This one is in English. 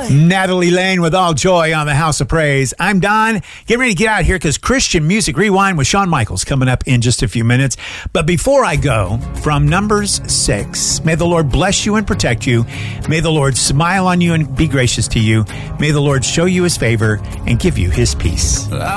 Natalie Lane with All Joy on the House of Praise. I'm Don. Getting ready to get out of here because Christian Music Rewind with Shawn Michaels coming up in just a few minutes. But before I go, from Numbers 6, may the Lord bless you and protect you. May the Lord smile on you and be gracious to you. May the Lord show you his favor and give you his peace.